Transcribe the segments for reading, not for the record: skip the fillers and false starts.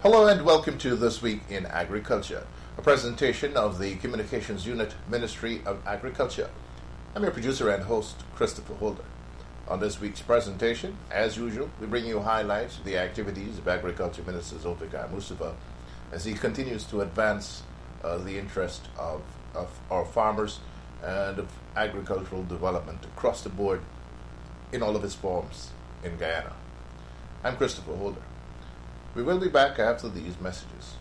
Hello and welcome to This Week in Agriculture, a presentation of the Communications Unit, Ministry of Agriculture. I'm your producer and host, Christopher Holder. On this week's presentation, as usual, we bring you highlights of the activities of Agriculture Minister Zulfikar Mustafa as he continues to advance the interest of our farmers and of agricultural development across the board in all of its forms in Guyana. I'm Christopher Holder. We will be back after these messages.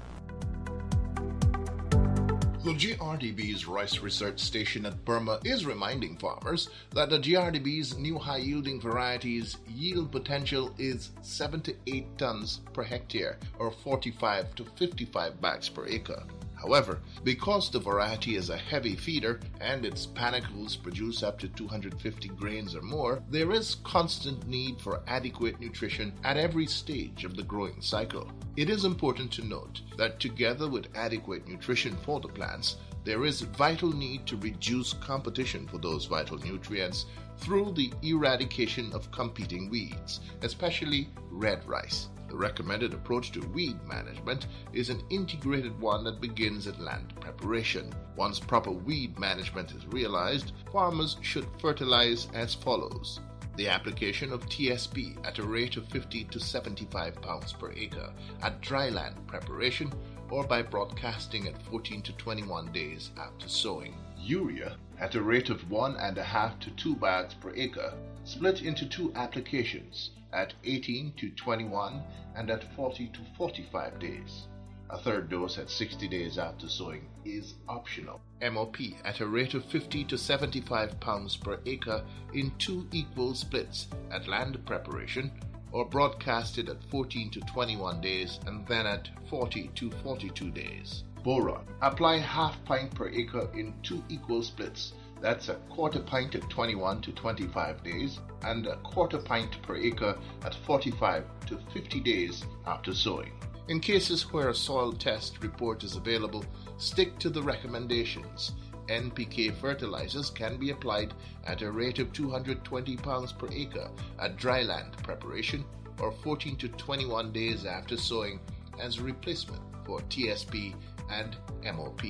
The GRDB's Rice Research Station at Burma is reminding farmers that the GRDB's new high-yielding varieties' yield potential is 7 to 8 tons per hectare or 45 to 55 bags per acre. However, because the variety is a heavy feeder and its panicles produce up to 250 grains or more, there is constant need for adequate nutrition at every stage of the growing cycle. It is important to note that together with adequate nutrition for the plants, there is vital need to reduce competition for those vital nutrients through the eradication of competing weeds, especially red rice. The recommended approach to weed management is an integrated one that begins at land preparation. Once proper weed management is realized, farmers should fertilize as follows. The application of TSP at a rate of 50 to 75 pounds per acre at dry land preparation or by broadcasting at 14 to 21 days after sowing. Urea at a rate of 1.5 to 2 bags per acre, split into 2 applications at 18 to 21 and at 40 to 45 days. A third dose at 60 days after sowing is optional. MOP at a rate of 50 to 75 pounds per acre in 2 equal splits at land preparation or broadcasted at 14 to 21 days and then at 40 to 42 days. Boron. Apply half pint per acre in 2 equal splits. That's a quarter pint at 21 to 25 days and a quarter pint per acre at 45 to 50 days after sowing. In cases where a soil test report is available, stick to the recommendations. NPK fertilizers can be applied at a rate of 220 pounds per acre at dry land preparation or 14 to 21 days after sowing as a replacement for TSP and MOP.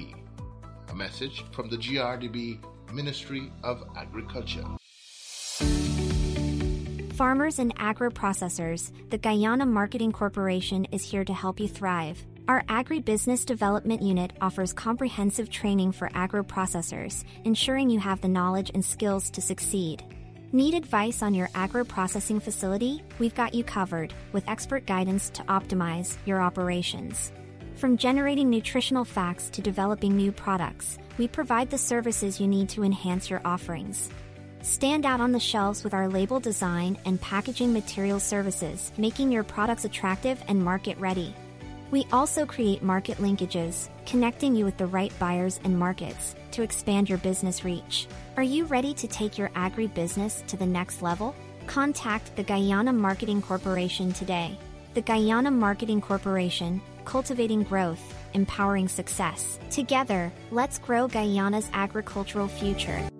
A message from the GRDB Ministry of Agriculture. Farmers and agro-processors, the Guyana Marketing Corporation is here to help you thrive. Our Agribusiness Development Unit offers comprehensive training for agro-processors, ensuring you have the knowledge and skills to succeed. Need advice on your agro-processing facility? We've got you covered, with expert guidance to optimize your operations. From generating nutritional facts to developing new products, we provide the services you need to enhance your offerings. Stand out on the shelves with our label design and packaging material services, making your products attractive and market-ready. We also create market linkages, connecting you with the right buyers and markets to expand your business reach. Are you ready to take your agribusiness to the next level? Contact the Guyana Marketing Corporation today. The Guyana Marketing Corporation, cultivating growth, empowering success. Together, let's grow Guyana's agricultural future.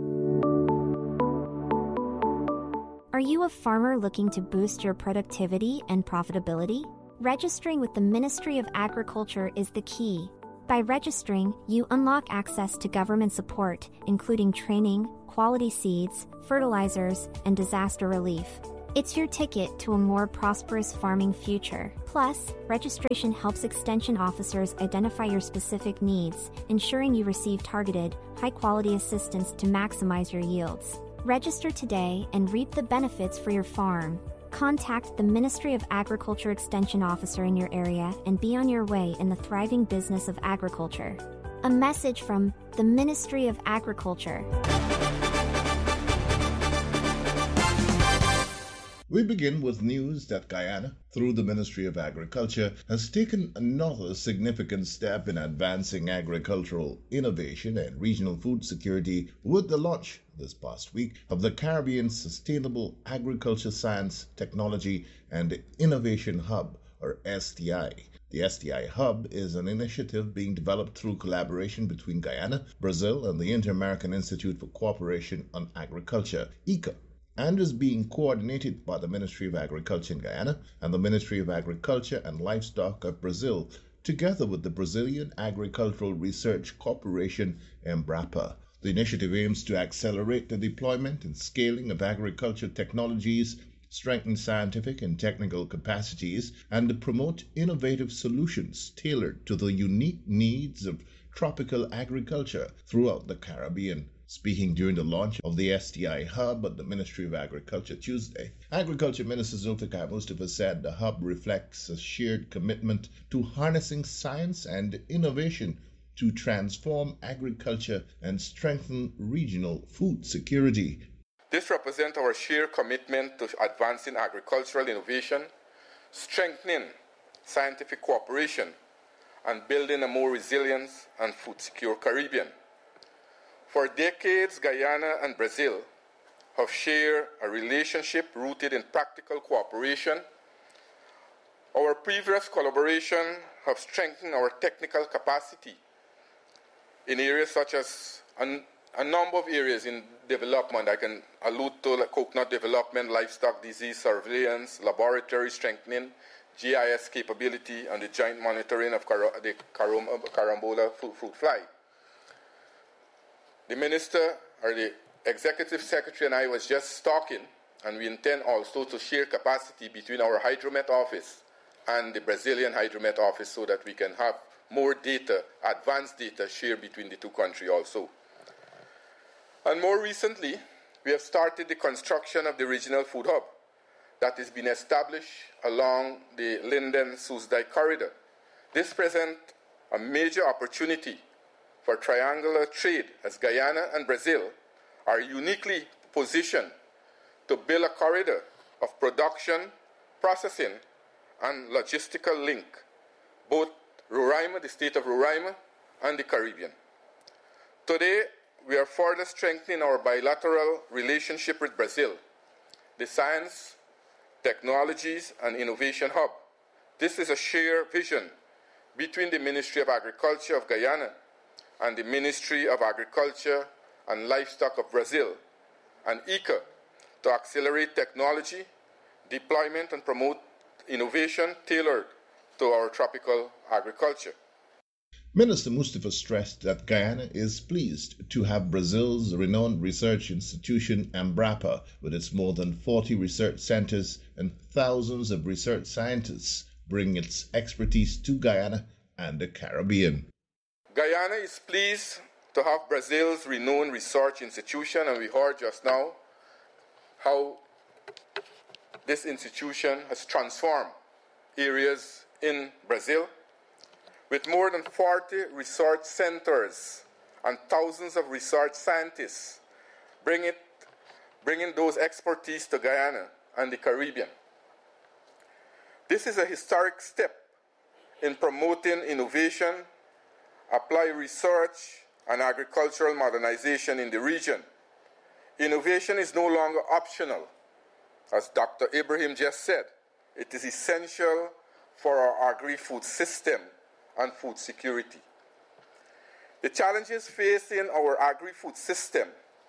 Are you a farmer looking to boost your productivity and profitability? Registering with the Ministry of Agriculture is the key. By registering, you unlock access to government support, including training, quality seeds, fertilizers, and disaster relief. It's your ticket to a more prosperous farming future. Plus, registration helps extension officers identify your specific needs, ensuring you receive targeted, high-quality assistance to maximize your yields. Register today and reap the benefits for your farm. Contact the Ministry of Agriculture Extension Officer in your area and be on your way in the thriving business of agriculture. A message from the Ministry of Agriculture. We begin with news that Guyana, through the Ministry of Agriculture, has taken another significant step in advancing agricultural innovation and regional food security with the launch this past week of the Caribbean Sustainable Agriculture Science, Technology and Innovation Hub, or STI. The STI Hub is an initiative being developed through collaboration between Guyana, Brazil, and the Inter-American Institute for Cooperation on Agriculture, ICA. and is being coordinated by the Ministry of Agriculture in Guyana and the Ministry of Agriculture and Livestock of Brazil, together with the Brazilian Agricultural Research Corporation, Embrapa. The initiative aims to accelerate the deployment and scaling of agriculture technologies, strengthen scientific and technical capacities, and to promote innovative solutions tailored to the unique needs of tropical agriculture throughout the Caribbean. Speaking during the launch of the STI Hub at the Ministry of Agriculture Tuesday, Agriculture Minister Zulfikar Mustafa said the hub reflects a shared commitment to harnessing science and innovation to transform agriculture and strengthen regional food security. This represents our shared commitment to advancing agricultural innovation, strengthening scientific cooperation, and building a more resilient and food-secure Caribbean. For decades, Guyana and Brazil have shared a relationship rooted in practical cooperation. Our previous collaboration has strengthened our technical capacity in areas such as a number of areas in development. I can allude to like coconut development, livestock disease surveillance, laboratory strengthening, GIS capability, and the joint monitoring of the carambola fruit fly. The minister, or the executive secretary, and I was just talking, and we intend also to share capacity between our Hydromet office and the Brazilian Hydromet office so that we can have more data, advanced data shared between the two countries also. And more recently, we have started the construction of the regional food hub that is being established along the Linden-Soesdijk corridor. This presents a major opportunity for triangular trade as Guyana and Brazil are uniquely positioned to build a corridor of production, processing, and logistical link, both Roraima, the state of Roraima, and the Caribbean. Today, we are further strengthening our bilateral relationship with Brazil, the Science, Technologies, and Innovation Hub. This is a shared vision between the Ministry of Agriculture of Guyana and the Ministry of Agriculture and Livestock of Brazil, and ICA, to accelerate technology, deployment, and promote innovation tailored to our tropical agriculture. Minister Mustafa stressed that Guyana is pleased to have Brazil's renowned research institution Embrapa, with its more than 40 research centers and thousands of research scientists, bring its expertise to Guyana and the Caribbean. Guyana is pleased to have Brazil's renowned research institution, and we heard just now how this institution has transformed areas in Brazil. With more than 40 research centers and thousands of research scientists, bringing those expertise to Guyana and the Caribbean. This is a historic step in promoting innovation, applied research, and agricultural modernization in the region. Innovation is no longer optional. As Dr. Ibrahim just said, it is essential for our agri-food system and food security. The challenges facing our agri-food system,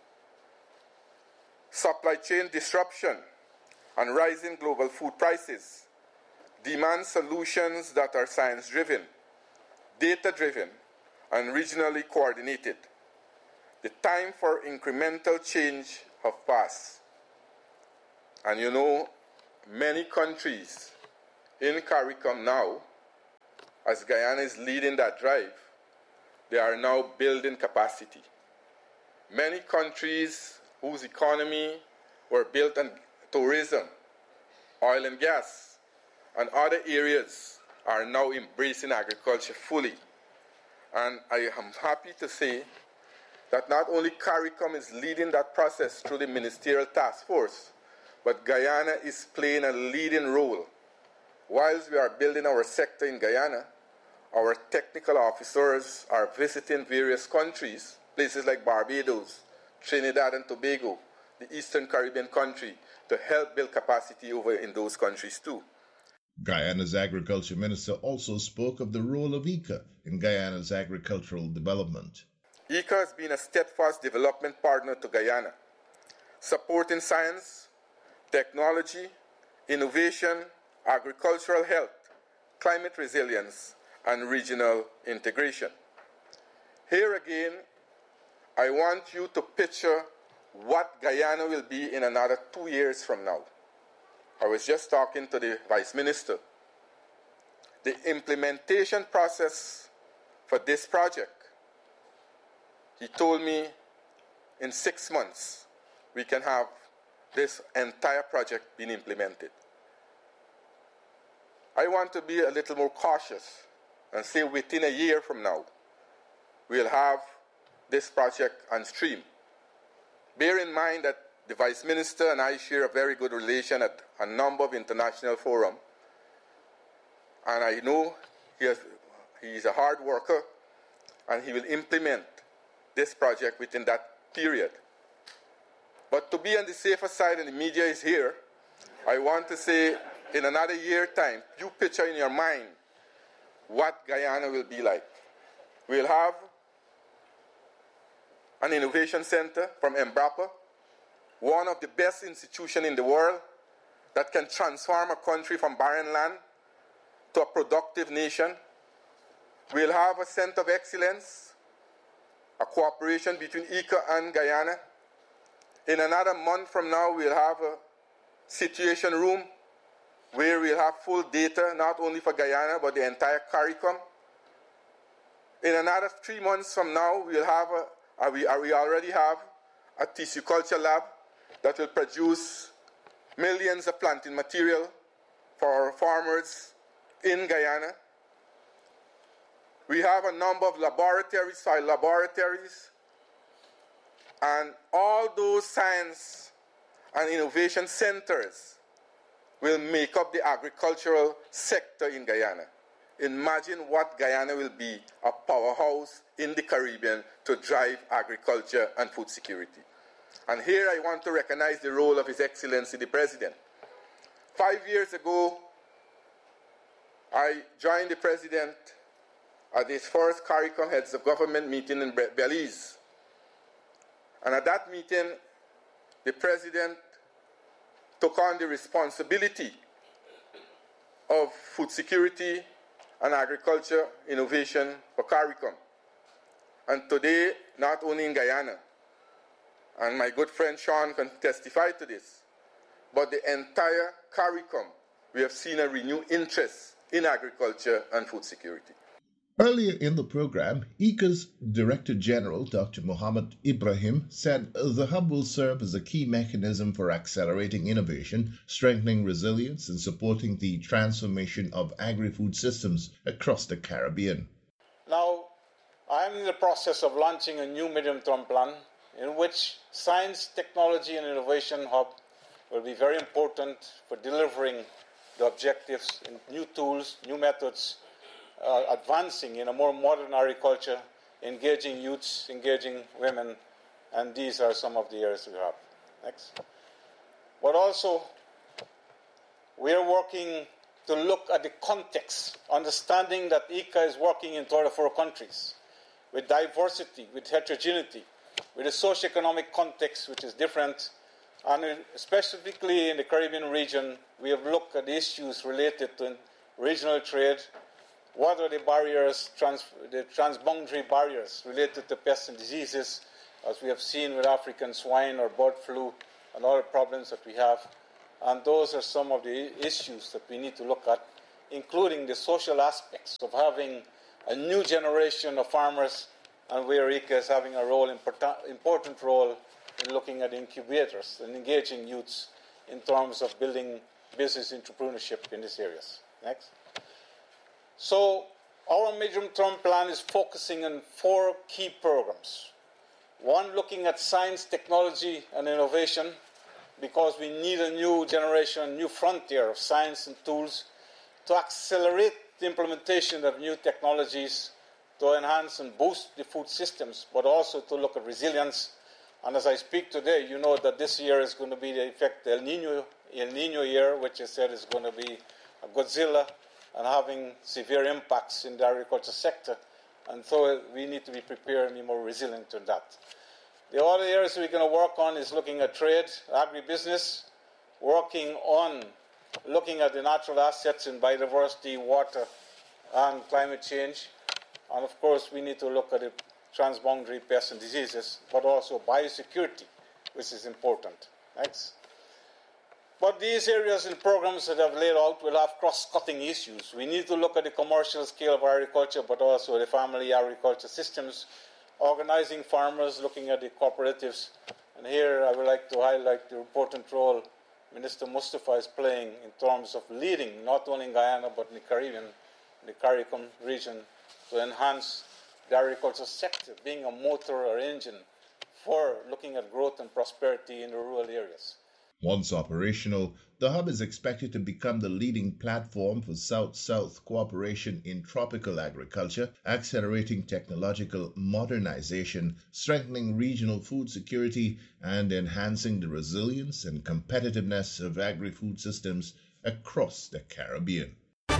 supply chain disruption, and rising global food prices, demand solutions that are science-driven, data-driven, and regionally coordinated. The time for incremental change have passed. And you know, many countries in CARICOM now, as Guyana is leading that drive, they are now building capacity. Many countries whose economy were built on tourism, oil and gas, and other areas are now embracing agriculture fully. And I am happy to say that not only CARICOM is leading that process through the Ministerial Task Force, but Guyana is playing a leading role. Whilst we are building our sector in Guyana, our technical officers are visiting various countries, places like Barbados, Trinidad and Tobago, the Eastern Caribbean country, to help build capacity over in those countries too. Guyana's agriculture minister also spoke of the role of ICA in Guyana's agricultural development. ICA has been a steadfast development partner to Guyana. supporting science, technology, innovation, agricultural health, climate resilience, and regional integration. Here again, I want you to picture what Guyana will be in another 2 years from now. I was just talking to the Vice Minister. The implementation process for this project, he told me in 6 months we can have this entire project being implemented. I want to be a little more cautious and say within a year from now, we'll have this project on stream. Bear in mind that the Vice Minister and I share a very good relation at a number of international forums, and I know he's a hard worker, and he will implement this project within that period. But to be on the safer side, and the media is here, I want to say in another year time, you picture in your mind what Guyana will be like. We'll have an innovation center from Embrapa, one of the best institutions in the world that can transform a country from barren land to a productive nation. We'll have a center of excellence, a cooperation between ICA and Guyana. In another month from now, we'll have a situation room where we'll have full data, not only for Guyana, but the entire CARICOM. In another 3 months from now, we'll have we already have a tissue culture lab that will produce millions of planting material for our farmers in Guyana. We have a number of laboratories, soil laboratories, and all those science and innovation centers will make up the agricultural sector in Guyana. Imagine what Guyana will be, a powerhouse in the Caribbean to drive agriculture and food security. And here I want to recognize the role of His Excellency the President. 5 years ago, I joined the President at his first CARICOM Heads of Government meeting in Belize. And at that meeting, the President took on the responsibility of food security and agriculture innovation for CARICOM. And today, not only in Guyana, and my good friend Sean can testify to this, but the entire CARICOM, we have seen a renewed interest in agriculture and food security. Earlier in the program, ICA's Director General, Dr. Mohammed Ibrahim, said the hub will serve as a key mechanism for accelerating innovation, strengthening resilience, and supporting the transformation of agri-food systems across the Caribbean. Now, I am in the process of launching a new medium-term plan in which science, technology, and innovation hub will be very important for delivering the objectives in new tools, new methods, advancing in a more modern agriculture, engaging youths, engaging women, and these are some of the areas we have. Next. But also, we are working to look at the context, understanding that ICA is working in 34 countries with diversity, with heterogeneity, with a socio-economic context which is different, and specifically in the Caribbean region, we have looked at issues related to regional trade. What are the barriers, the transboundary barriers related to pests and diseases, as we have seen with African swine or bird flu and other problems that we have. And those are some of the issues that we need to look at, including the social aspects of having a new generation of farmers, and where ICA is having a role, important role in looking at incubators and engaging youths in terms of building business entrepreneurship in these areas. Next. So our medium-term plan is focusing on 4 key programs. One, looking at science, technology, and innovation, because we need a new generation, a new frontier of science and tools to accelerate the implementation of new technologies to enhance and boost the food systems, but also to look at resilience. And as I speak today, you know that this year is going to be the effect El Niño year, which I said is going to be a Godzilla and having severe impacts in the agriculture sector. And so we need to be prepared and be more resilient to that. The other areas we're going to work on is looking at trade, agribusiness, looking at the natural assets in biodiversity, water, and climate change. And of course, we need to look at the transboundary pests and diseases, but also biosecurity, which is important. Next. But these areas and programs that I've laid out will have cross-cutting issues. We need to look at the commercial scale of agriculture, but also the family agriculture systems, organizing farmers, looking at the cooperatives. And here I would like to highlight the important role Minister Mustafa is playing in terms of leading, not only in Guyana, but in the Caribbean, the CARICOM region, to enhance the agriculture sector, being a motor or engine for looking at growth and prosperity in the rural areas. Once operational, the hub is expected to become the leading platform for South-South cooperation in tropical agriculture, accelerating technological modernization, strengthening regional food security, and enhancing the resilience and competitiveness of agri-food systems across the Caribbean.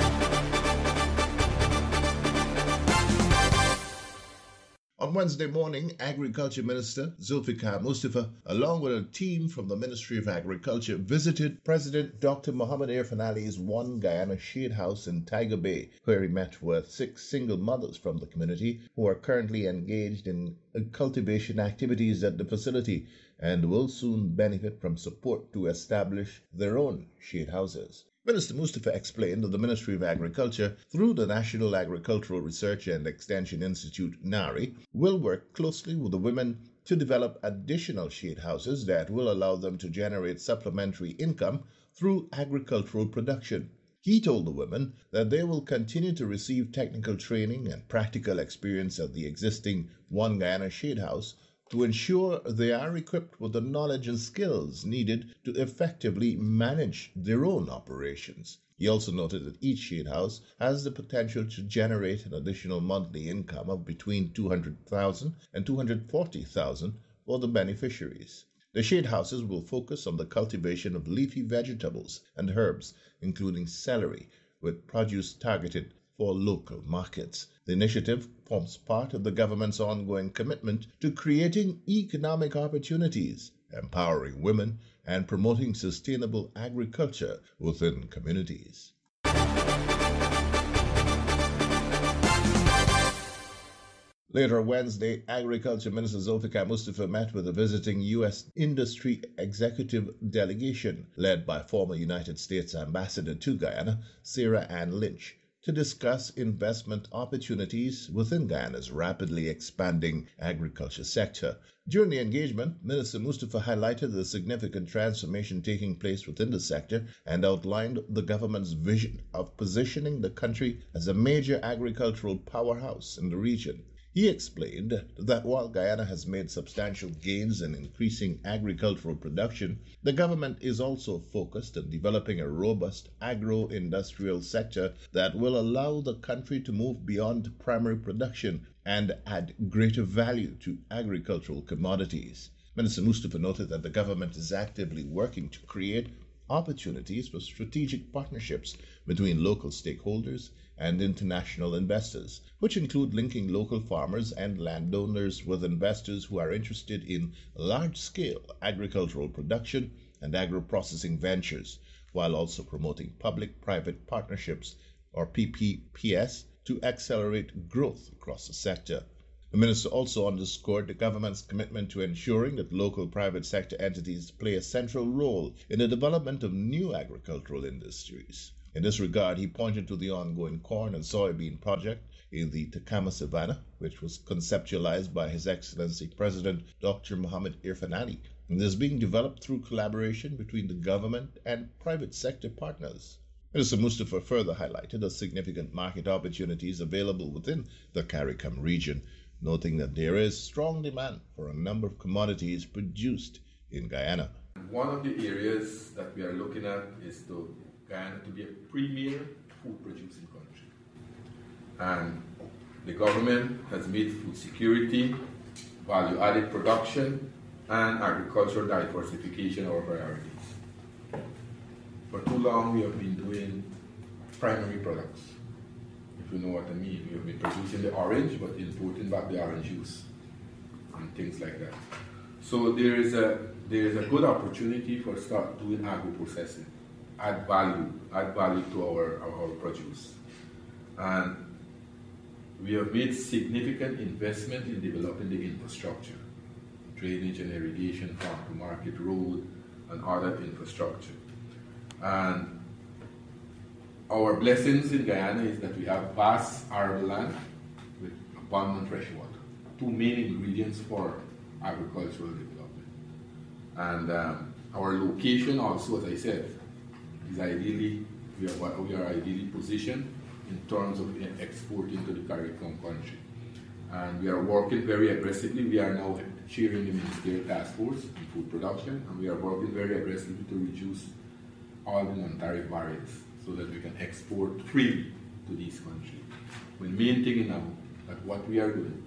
On Wednesday morning, Agriculture Minister Zulfikar Mustafa, along with a team from the Ministry of Agriculture, visited President Dr. Mohamed Irfaan Ali's One Guyana Shade House in Tiger Bay, where he met with 6 single mothers from the community who are currently engaged in cultivation activities at the facility and will soon benefit from support to establish their own shade houses. Minister Mustafa explained that the Ministry of Agriculture, through the National Agricultural Research and Extension Institute, NARI, will work closely with the women to develop additional shade houses that will allow them to generate supplementary income through agricultural production. He told the women that they will continue to receive technical training and practical experience at the existing One Guyana Shade House to ensure they are equipped with the knowledge and skills needed to effectively manage their own operations. He also noted that each shade house has the potential to generate an additional monthly income of between $200,000 and $240,000 for the beneficiaries. The shade houses will focus on the cultivation of leafy vegetables and herbs, including celery, with produce targeted for local markets. The initiative forms part of the government's ongoing commitment to creating economic opportunities, empowering women, and promoting sustainable agriculture within communities. Later Wednesday, Agriculture Minister Zulfikar Mustafa met with a visiting U.S. industry executive delegation led by former United States Ambassador to Guyana, Sarah Ann Lynch, to discuss investment opportunities within Guyana's rapidly expanding agriculture sector. During the engagement, Minister Mustafa highlighted the significant transformation taking place within the sector and outlined the government's vision of positioning the country as a major agricultural powerhouse in the region. He explained that while Guyana has made substantial gains in increasing agricultural production, the government is also focused on developing a robust agro-industrial sector that will allow the country to move beyond primary production and add greater value to agricultural commodities. Minister Mustafa noted that the government is actively working to create opportunities for strategic partnerships between local stakeholders and international investors, which include linking local farmers and landowners with investors who are interested in large-scale agricultural production and agro-processing ventures, while also promoting public-private partnerships, or PPPs, to accelerate growth across the sector. The minister also underscored the government's commitment to ensuring that local private sector entities play a central role in the development of new agricultural industries. In this regard, he pointed to the ongoing corn and soybean project in the Takama Savannah, which was conceptualized by His Excellency President Dr. Mohamed Irfaan Ali, and is being developed through collaboration between the government and private sector partners. Minister Mustafa further highlighted the significant market opportunities available within the CARICOM region, noting that there is strong demand for a number of commodities produced in Guyana. One of the areas that we are looking at is to Guyana to be a premier food producing country. And the government has made food security, value-added production, and agricultural diversification our priorities. For too long, we have been doing primary products. If you know what I mean, we have been producing the orange, but importing back the orange juice and things like that. So there is a good opportunity for start doing agro-processing, add value to our produce. And we have made significant investment in developing the infrastructure, drainage and irrigation, farm to market, road, and other infrastructure. And our blessings in Guyana is that we have vast arable land with abundant fresh water, two main ingredients for agricultural development. And our location also, as I said, is ideally, we are ideally positioned in terms of exporting to the CARICOM country. And we are working very aggressively. We are now chairing the Ministerial Task Force in food production, and we are working very aggressively to reduce all the non-tariff barriers so that we can export freely to these countries. The main thing now that what we are doing,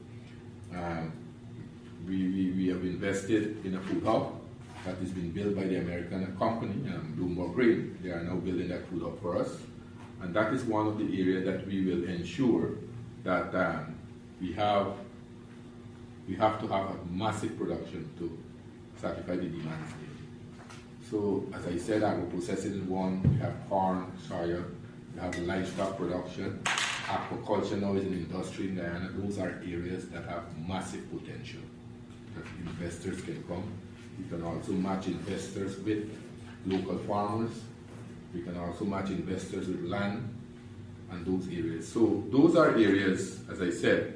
we have invested in a food hub that is being built by the American company, Bloomberg Grain. They are now building that food hub for us. And that is one of the areas that we will ensure that we have to have a massive production to satisfy the demands there. So, as I said, agro-processing is one. We have corn, soya, we have livestock production. Aquaculture now is an industry in Guyana. Those are areas that have massive potential that investors can come. We can also match investors with local farmers. We can also match investors with land and those areas. So those are areas, as I said,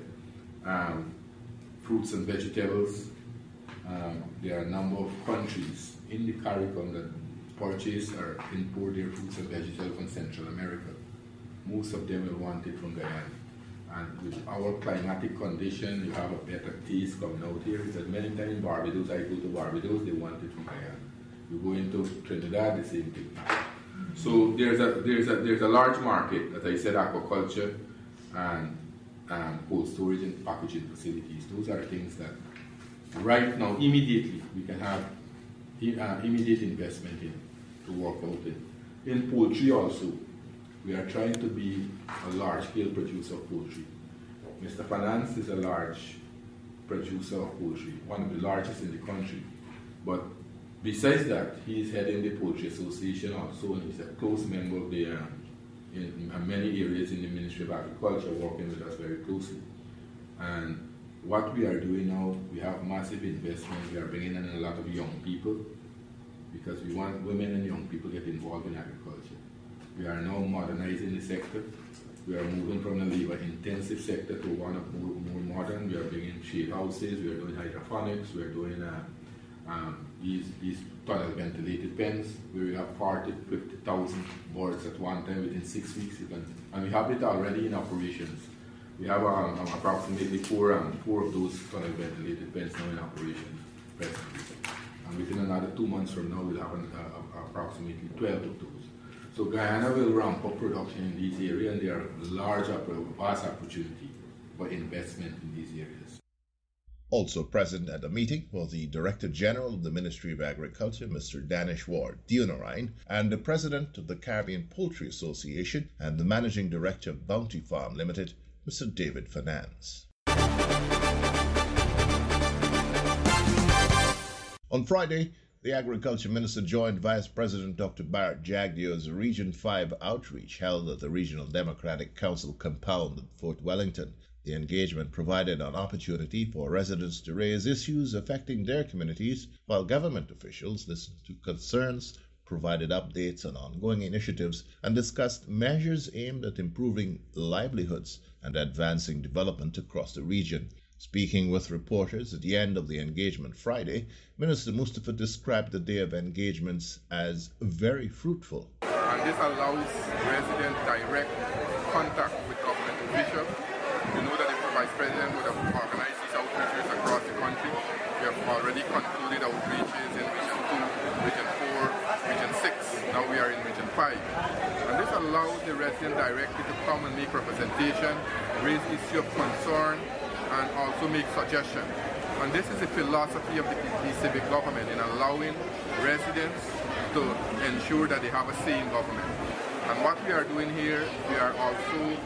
fruits and vegetables. There are a number of countries in the CARICOM that purchase or import their fruits and vegetables from Central America. Most of them will want it from Guyana. And with our climatic condition, you have a better taste coming out here. Because many times in Barbados, I go to Barbados, they want it from Guyana. You go into Trinidad, the same thing. So there's a large market, as I said, aquaculture and cold storage and packaging facilities. Those are things that right now, immediately, we can have immediate investment in to work out in. In poultry also, we are trying to be a large-scale producer of poultry. Mr. Finance is a large producer of poultry, one of the largest in the country. But besides that, he is heading the Poultry Association also, and he's a close member of the, in many areas in the Ministry of Agriculture, working with us very closely. And what we are doing now, we have massive investment. We are bringing in a lot of young people because we want women and young people to get involved in agriculture. We are now modernizing the sector. We are moving from a labor-intensive sector to one of more modern. We are bringing shade houses. We are doing hydroponics. We are doing these tunnel ventilated pens where we have 40,000 to 50,000 birds at one time within 6 weeks. And we have it already in operations. We have approximately four of those tunnel ventilated pens now in operation presently. And within another 2 months from now, we'll have approximately 12 of those. So Guyana will ramp up production in these areas, and there are large, vast opportunity for investment in these areas. Also present at the meeting was the Director General of the Ministry of Agriculture, Mr. Danish Ward Deonarine, and the President of the Caribbean Poultry Association and the Managing Director of Bounty Farm Limited, Mr. David Finance. On Friday, the Agriculture Minister joined Vice President Dr. Bharat Jagdeo's Region 5 outreach held at the Regional Democratic Council compound at Fort Wellington. The engagement provided an opportunity for residents to raise issues affecting their communities, while government officials listened to concerns, provided updates on ongoing initiatives, and discussed measures aimed at improving livelihoods and advancing development across the region. Speaking with reporters at the end of the engagement Friday, Minister Mustafa described the day of engagements as very fruitful. And this allows residents direct contact with government officials. You know that the Vice President would have organized these outreaches across the country. We have already concluded outreaches in Region 2, Region 4, Region 6. Now we are in Region 5. And this allows the resident directly to come and make representation, raise issues of concern, and also make suggestions. And this is the philosophy of the civic government in allowing residents to ensure that they have a say in government. And what we are doing here, we are also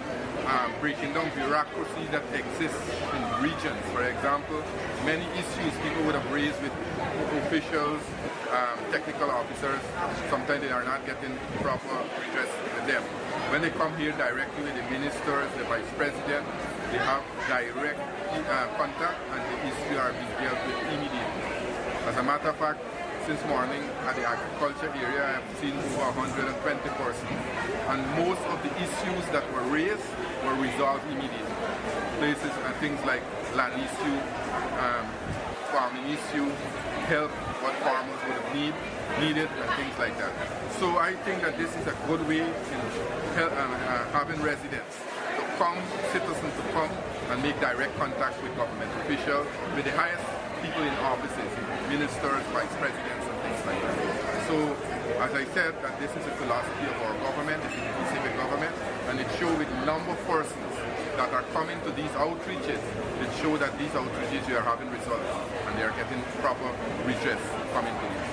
breaking down bureaucracy that exists in regions. For example, many issues people would have raised with officials, technical officers, sometimes they are not getting proper redress with them. When they come here directly with the ministers, the vice president, they have direct contact and the issue are being dealt with immediately. As a matter of fact, since morning at the agriculture area, I have seen over 120 persons. And most of the issues that were raised were resolved immediately. Places and things like land issue, farming issue, help, what farmers would have needed, and things like that. So I think that this is a good way in having residents to come, citizens to come and make direct contact with government officials, with the highest people in offices, ministers, vice presidents, and things like that. So, as I said, that this is a philosophy of our government, this is a civic government, and it shows with number of persons that are coming to these outreaches, it shows that these outreaches are having results, and they are getting proper redress coming to these.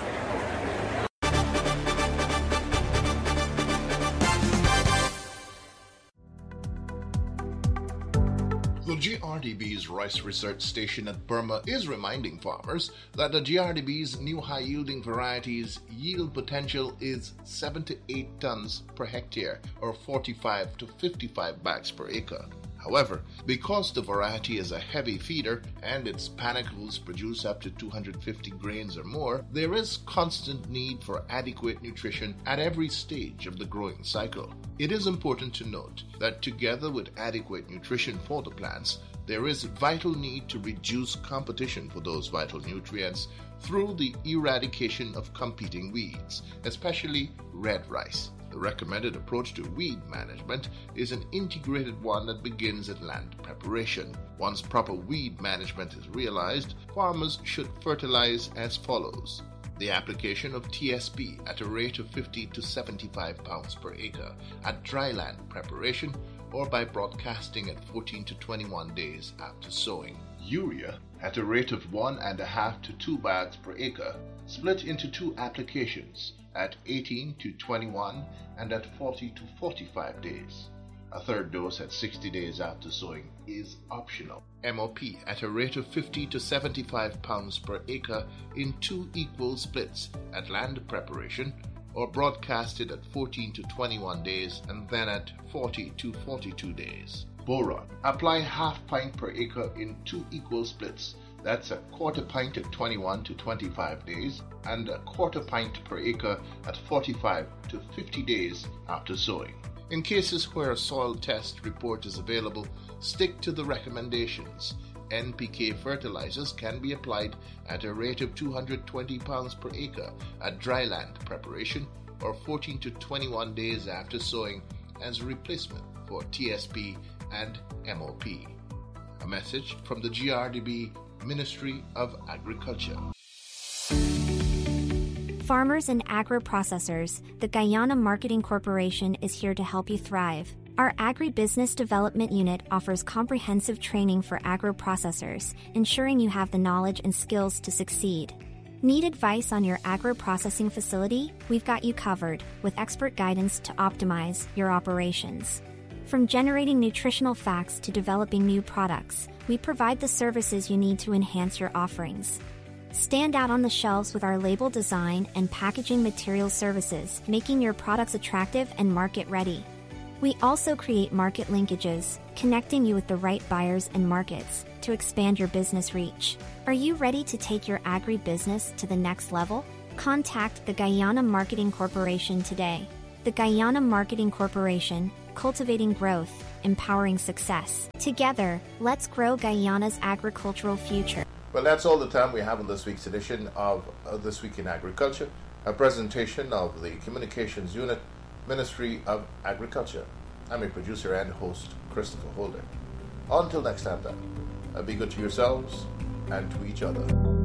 The GRDB's rice research station at Burma is reminding farmers that the GRDB's new high-yielding varieties' yield potential is 7 to 8 tons per hectare, or 45 to 55 bags per acre. However, because the variety is a heavy feeder and its panicles produce up to 250 grains or more, there is constant need for adequate nutrition at every stage of the growing cycle. It is important to note that together with adequate nutrition for the plants, there is vital need to reduce competition for those vital nutrients through the eradication of competing weeds, especially red rice. The recommended approach to weed management is an integrated one that begins at land preparation. Once proper weed management is realized, farmers should fertilize as follows. The application of TSP at a rate of 50 to 75 pounds per acre at dry land preparation or by broadcasting at 14 to 21 days after sowing. Urea at a rate of 1.5 to 2 bags per acre, split into 2 applications at 18 to 21 and at 40 to 45 days. A third dose at 60 days after sowing is optional. MOP at a rate of 50 to 75 pounds per acre in 2 equal splits at land preparation or broadcasted at 14 to 21 days and then at 40 to 42 days. Boron. Apply half pint per acre in 2 equal splits. That's a quarter pint at 21 to 25 days and a quarter pint per acre at 45 to 50 days after sowing. In cases where a soil test report is available, stick to the recommendations. NPK fertilizers can be applied at a rate of 220 pounds per acre at dry land preparation or 14 to 21 days after sowing as a replacement for TSP and MOP. A message from the GRDB Ministry of Agriculture. Farmers and agro-processors, the Guyana Marketing Corporation is here to help you thrive. Our Agribusiness Development Unit offers comprehensive training for agro-processors, ensuring you have the knowledge and skills to succeed. Need advice on your agro-processing facility? We've got you covered, with expert guidance to optimize your operations. From generating nutritional facts to developing new products, we provide the services you need to enhance your offerings. Stand out on the shelves with our label design and packaging material services, making your products attractive and market-ready. We also create market linkages, connecting you with the right buyers and markets to expand your business reach. Are you ready to take your agribusiness to the next level? Contact the Guyana Marketing Corporation today. The Guyana Marketing Corporation, cultivating growth, empowering success. Together, let's grow Guyana's agricultural future. Well, that's all the time we have on this week's edition of This Week in Agriculture, a presentation of the Communications Unit, Ministry of Agriculture. I'm your producer and host, Christopher Holder. Until next time then, be good to yourselves and to each other.